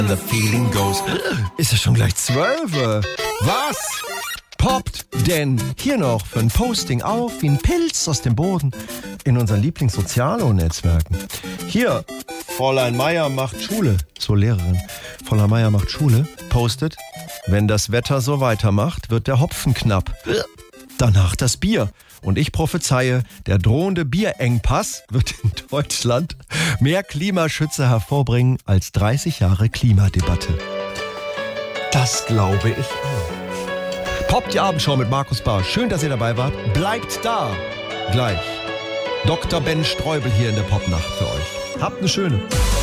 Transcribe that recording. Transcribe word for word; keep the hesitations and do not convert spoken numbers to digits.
The feeling goes. Ist es schon gleich zwölf? Was? Poppt denn hier noch für ein Posting auf wie ein Pilz aus dem Boden in unseren Lieblingssozialo-Netzwerken? Hier, Fräulein Meier macht Schule, so Lehrerin. Fräulein Meier macht Schule, postet, wenn das Wetter so weitermacht, wird der Hopfen knapp. Danach das Bier. Und ich prophezeie, der drohende Bierengpass wird in Deutschland mehr Klimaschützer hervorbringen als dreißig Jahre Klimadebatte. Das glaube ich auch. Poppt die Abendschau mit Markus Bahr. Schön, dass ihr dabei wart. Bleibt da. Gleich. Doktor Ben Streubel hier in der Popnacht für euch. Habt eine schöne.